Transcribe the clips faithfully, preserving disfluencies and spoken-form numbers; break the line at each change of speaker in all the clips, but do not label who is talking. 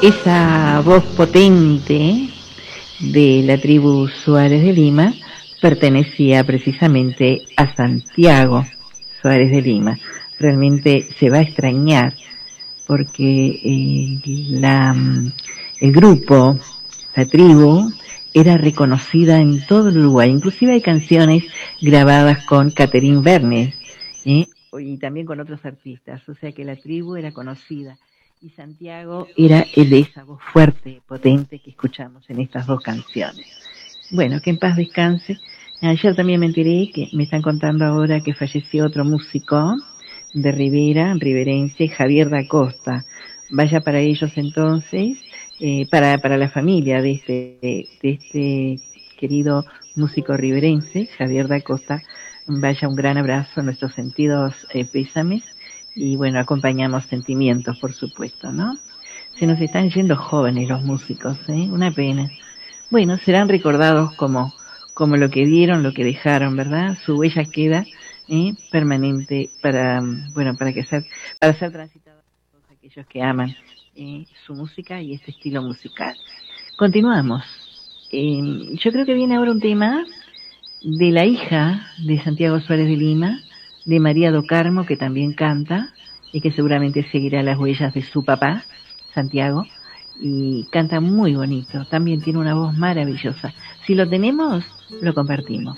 Esa voz potente de la tribu Suárez de Lima pertenecía precisamente a Santiago Suárez de Lima. Realmente se va a extrañar porque eh, la, el grupo, la tribu, era reconocida en todo el Uruguay. Inclusive hay canciones grabadas con Catherine Bernes, ¿eh? y también con otros artistas. O sea que la tribu era conocida. Y Santiago era el de esa voz fuerte, potente que escuchamos en estas dos canciones. Bueno, que en paz descanse. Ayer también me enteré que me están contando ahora que falleció otro músico de Rivera, riverense, Javier da Costa. Vaya para ellos entonces, eh, para, para la familia de este, de, de este querido músico riverense, Javier da Costa. Vaya un gran abrazo, nuestros sentidos eh, pésames. Y bueno, acompañamos sentimientos, por supuesto, ¿no? Se nos están yendo jóvenes los músicos, ¿eh? Una pena. Bueno, serán recordados como, como lo que dieron, lo que dejaron, ¿verdad? Su huella queda, ¿eh? permanente para, bueno, para que ser, para ser transitada por todos aquellos que aman ¿eh? su música y este estilo musical. Continuamos. Eh, yo creo que viene ahora un tema de la hija de Santiago Suárez de Lima, de María do Carmo, que también canta y que seguramente seguirá las huellas de su papá, Santiago, y canta muy bonito, también tiene una voz maravillosa. Si lo tenemos, lo compartimos.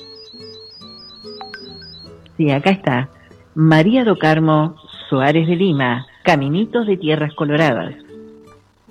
Sí, acá está, María do Carmo Suárez de Lima, Caminitos de Tierras Coloradas.